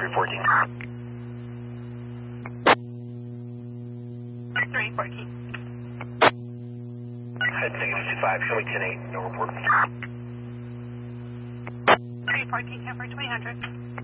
314. 314. Head -25, show me 10-8, no report. 314, 10 for 300.